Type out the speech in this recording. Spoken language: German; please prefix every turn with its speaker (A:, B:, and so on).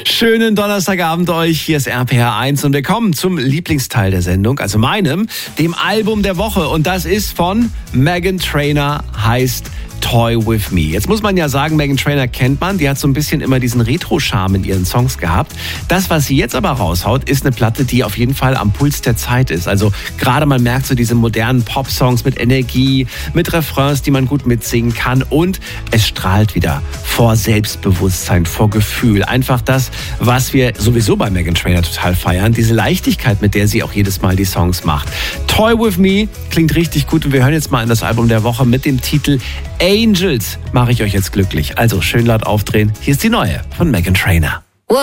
A: Schönen Donnerstagabend euch, hier ist RPR 1 und willkommen zum Lieblingsteil der Sendung, also meinem, dem Album der Woche. Und das ist von Meghan Trainor, heißt Toy With Me. Jetzt muss man ja sagen, Meghan Trainor kennt man, die hat so ein bisschen immer diesen Retro-Charme in ihren Songs gehabt. Das, was sie jetzt aber raushaut, ist eine Platte, die auf jeden Fall am Puls der Zeit ist. Also gerade man merkt so diese modernen Pop-Songs mit Energie, mit Refrains, die man gut mitsingen kann, und es strahlt wieder vor Selbstbewusstsein, vor Gefühl. Einfach das, was wir sowieso bei Meghan Trainor total feiern, diese Leichtigkeit, mit der sie auch jedes Mal die Songs macht. Toy With Me klingt richtig gut und wir hören jetzt mal in das Album der Woche mit dem Titel Angels. Mache ich euch jetzt glücklich. Also schön laut aufdrehen. Hier ist die neue von Meghan Trainor.